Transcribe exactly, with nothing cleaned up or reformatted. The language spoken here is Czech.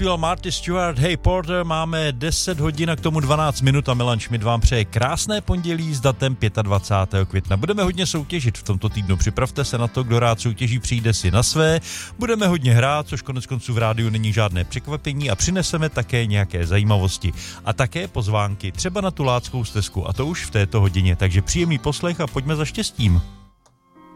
zpíval Marty Stewart, Hey Porter, máme deset hodin a k tomu dvanáct minut a Milan Šmit vám přeje krásné pondělí s datem dvacátého pátého května. Budeme hodně soutěžit v tomto týdnu, připravte se na to, kdo rád soutěží, přijde si na své. Budeme hodně hrát, což konec konců v rádiu není žádné překvapení a přineseme také nějaké zajímavosti. A také pozvánky, třeba na tu Láckou stezku a to už v této hodině, takže příjemný poslech a pojďme za štěstím.